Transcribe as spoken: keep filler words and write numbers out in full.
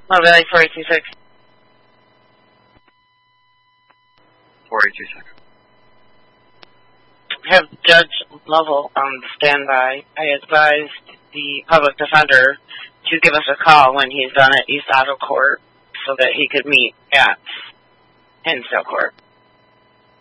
Oh, Valley four eight two six. four eight two six. Have Judge Lovell on standby. I advised the public defender to give us a call when he's done at East Otto Court so that he could meet at Hinsdale Court.